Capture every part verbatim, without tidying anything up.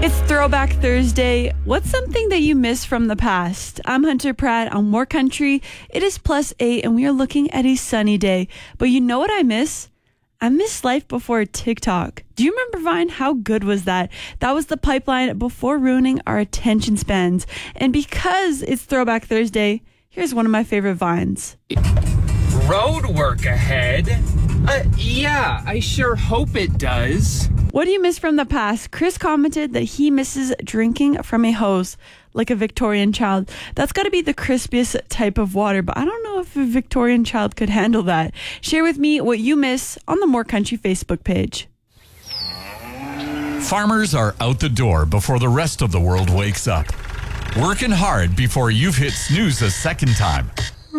It's Throwback Thursday. What's something that you miss from the past? I'm Hunter Pratt on More Country. It is plus eight and we are looking at a sunny day. But you know what I miss? I miss life before TikTok. Do you remember Vine? How good was that? That was the pipeline before ruining our attention spans. And because it's Throwback Thursday, here's one of my favorite Vines. Road work ahead? Uh, yeah, I sure hope it does. What do you miss from the past? Chris commented that he misses drinking from a hose like a Victorian child. That's got to be the crispiest type of water, but I don't know if a Victorian child could handle that. Share with me what you miss on the More Country Facebook page. Farmers are out the door before the rest of the world wakes up. Working hard before you've hit snooze a second time.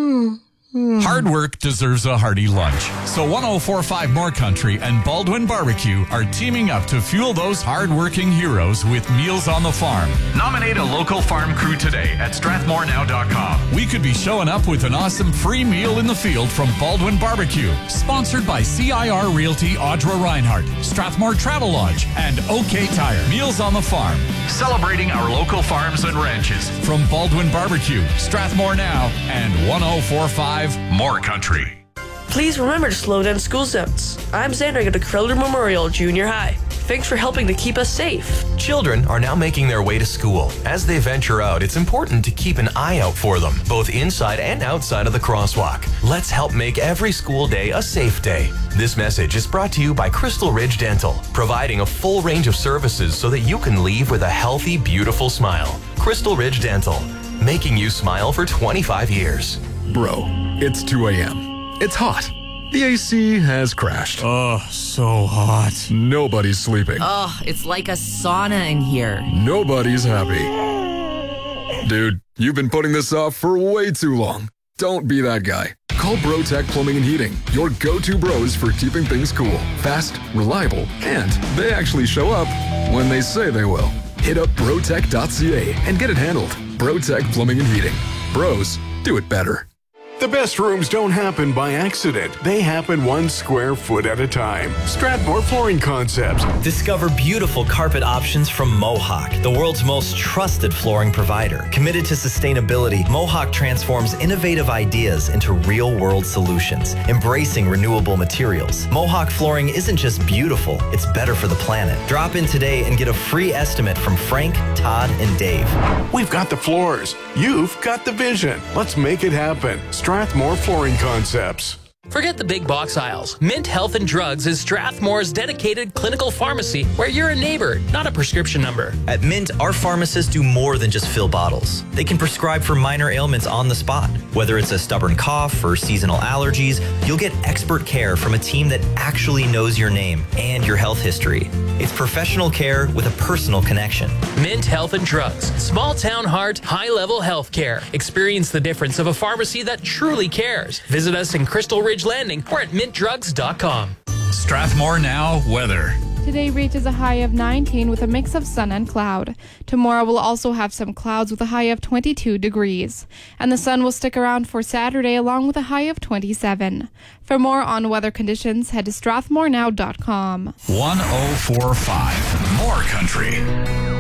Hard work deserves a hearty lunch. So one oh four point five More Country and Baldwin Barbecue are teaming up to fuel those hard-working heroes with Meals on the Farm. Nominate a local farm crew today at strathmore now dot com. We could be showing up with an awesome free meal in the field from Baldwin Barbecue. Sponsored by C I R Realty Audra Reinhardt, Strathmore Travel Lodge, and OK Tire. Meals on the Farm. Celebrating our local farms and ranches. From Baldwin Barbecue, Strathmore Now, and one oh four point five More Country. Please remember to slow down school zones. I'm Xander at Crowder Memorial Junior High. Thanks for helping to keep us safe. Children are now making their way to school. As they venture out, it's important to keep an eye out for them, both inside and outside of the crosswalk. Let's help make every school day a safe day. This message is brought to you by Crystal Ridge Dental, providing a full range of services so that you can leave with a healthy, beautiful smile. Crystal Ridge Dental, making you smile for twenty-five years. Bro, it's two a.m. It's hot. The A C has crashed. Oh, so hot. Nobody's sleeping. Ugh, it's like a sauna in here. Nobody's happy. Dude, you've been putting this off for way too long. Don't be that guy. Call BroTech Plumbing and Heating, your go-to bros for keeping things cool, fast, reliable, and they actually show up when they say they will. Hit up brotech dot c a and get it handled. BroTech Plumbing and Heating. Bros, do it better. The best rooms don't happen by accident. They happen one square foot at a time. Strathmore Flooring Concepts. Discover beautiful carpet options from Mohawk, the world's most trusted flooring provider. Committed to sustainability, Mohawk transforms innovative ideas into real-world solutions, embracing renewable materials. Mohawk flooring isn't just beautiful, it's better for the planet. Drop in today and get a free estimate from Frank, Todd, and Dave. We've got the floors. You've got the vision. Let's make it happen. Strathmore Flooring Concepts. Forget the big box aisles. Mint Health and Drugs is Strathmore's dedicated clinical pharmacy where you're a neighbor, not a prescription number. At Mint, our pharmacists do more than just fill bottles. They can prescribe for minor ailments on the spot. Whether it's a stubborn cough or seasonal allergies, you'll get expert care from a team that actually knows your name and your health history. It's professional care with a personal connection. Mint Health and Drugs. Small town heart, high level health care. Experience the difference of a pharmacy that truly cares. Visit us in Crystal Ridge Landing or at mint drugs dot com. Strathmore Now weather. Today reaches a high of nineteen with a mix of sun and cloud. Tomorrow we'll also have some clouds with a high of twenty-two degrees. And the sun will stick around for Saturday along with a high of twenty-seven. For more on weather conditions, head to strathmore now dot com. one oh four point five More Country.